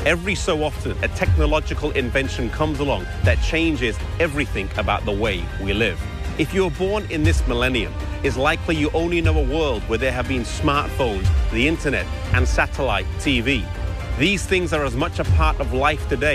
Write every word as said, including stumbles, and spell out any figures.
Every so often, a technological invention comes along that changes everything about the way we live. If you were born in this millennium, it's likely you only know a world where there have been smartphones, the internet, and satellite T V. These things are as much a part of life today